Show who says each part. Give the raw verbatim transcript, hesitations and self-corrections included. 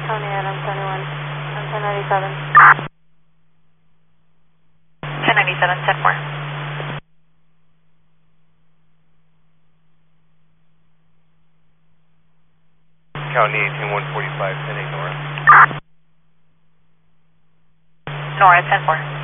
Speaker 1: County Adam twenty-one, on ten ninety-seven.
Speaker 2: ten ninety-seven, ten four.
Speaker 3: County eighteen one forty-five, ten eight Nora.
Speaker 2: Nora, ten four.